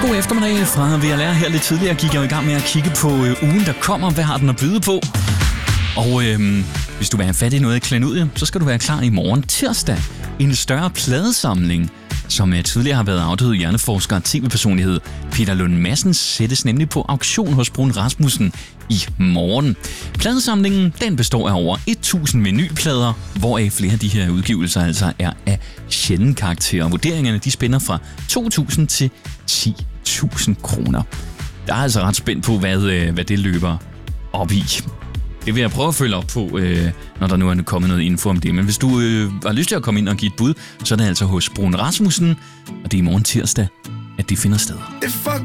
God eftermiddag fra VLR. Her lidt tidligere gik jeg i gang med at kigge på ugen, der kommer. Hvad har den at byde på? Og hvis du vil have fat i noget klenudie, så skal du være klar i morgen tirsdag. En større pladesamling, som tidligere har været afdød hjerneforsker og tv-personlighed Peter Lund Madsen, sættes nemlig på auktion hos Bruun Rasmussen i morgen. Pladesamlingen den består af over 1000 vinylplader, hvoraf flere af de her udgivelser altså er af sjælden karakter. Vurderingerne de spænder fra 2.000 til 10.000 kroner. Jeg er altså ret spændt på, hvad det løber op i. Det vil jeg prøve at følge op på, når der nu er kommet noget info om det. Men hvis du har lyst til at komme ind og give et bud, så er det altså hos Bruun Rasmussen, og det er i morgen tirsdag, at det finder sted.